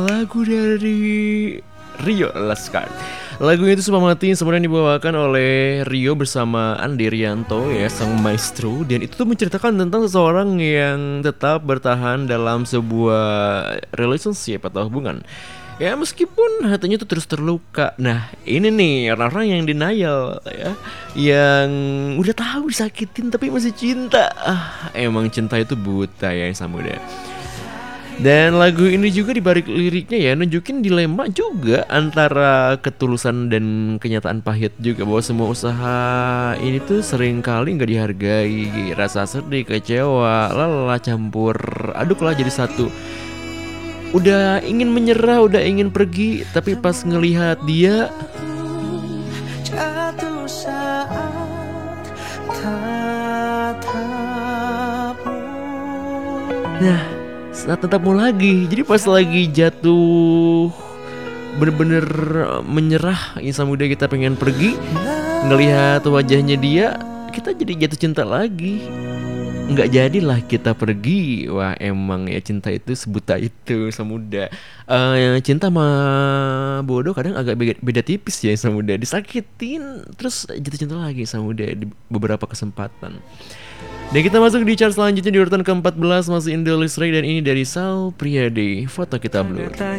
Lagu dari Rio Laskar. Lagunya itu Sumpah Mati sebenarnya dibawakan oleh Rio bersama Andi Rianto ya, sang maestro. Dan itu tuh menceritakan tentang seseorang yang tetap bertahan dalam sebuah relationship atau hubungan. Ya meskipun hatinya tuh terus terluka. Nah ini nih orang-orang yang denial ya, yang udah tahu disakitin tapi masih cinta. Emang cinta itu buta ya Samuda. Dan lagu ini juga di balik liriknya ya nunjukin dilema juga antara ketulusan dan kenyataan pahit juga, bahwa semua usaha ini tuh sering kali nggak dihargai, rasa sedih, kecewa, lelah campur aduk lah jadi satu. Udah ingin menyerah, udah ingin pergi, tapi pas ngelihat dia jatuh saat tatapmu. nah saat tetapmu lagi. Jadi pas lagi jatuh bener-bener menyerah, insan muda kita pengen pergi, ngelihat wajahnya dia, kita jadi jatuh cinta lagi. Nggak jadilah kita pergi. Wah emang ya cinta itu sebuta itu semuda. Cinta sama bodoh kadang agak beda tipis ya semuda. Disakitin terus jatuh cinta lagi semuda di beberapa kesempatan. Dan kita masuk di chart selanjutnya di urutan ke-14, masih in the list Ray, dan ini dari Sal Priadi, Foto Kita Blur.